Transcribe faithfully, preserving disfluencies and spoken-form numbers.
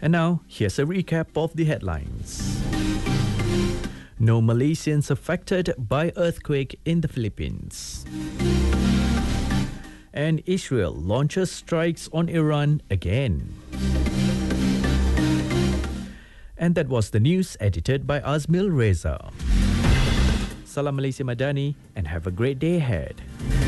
And now, here's a recap of the headlines. No Malaysians affected by earthquake in the Philippines. And Israel launches strikes on Iran again. And that was the news edited by Azmil Reza. Salam Malaysia Madani and have a great day ahead.